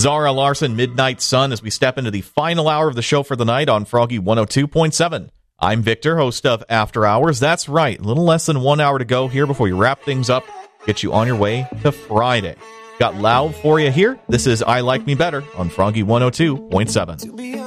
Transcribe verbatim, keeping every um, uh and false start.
Zara Larson, Midnight Sun, as we step into the final hour of the show for the night on Froggy one oh two point seven. I'm Victor, host of After Hours. That's right, a little less than one hour to go here before you wrap things up, get you on your way to Friday. Got loud for you here. This is I Like Me Better on Froggy one oh two point seven.